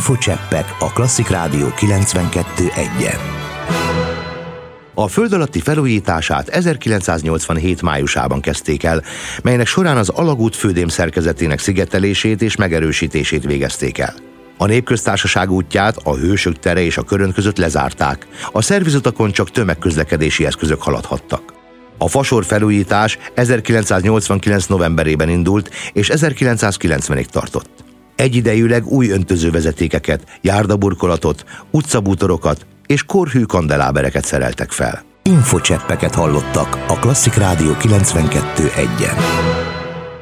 Infocseppek a Klasszik Rádió 92.1-en. A föld alatti felújítását 1987 májusában kezdték el, melynek során az alagút fődém szerkezetének szigetelését és megerősítését végezték el. A Népköztársaság útját, a Hősök tere és a Körönd között lezárták, a szervizutakon csak tömegközlekedési eszközök haladhattak. A fasor felújítás 1989. novemberében indult és 1990-ig tartott. Egyidejűleg új öntözővezetékeket, járdaburkolatot, utcabútorokat és korhű kandelábereket szereltek fel. Infocseppeket hallottak a Klasszik Rádió 92.1-en.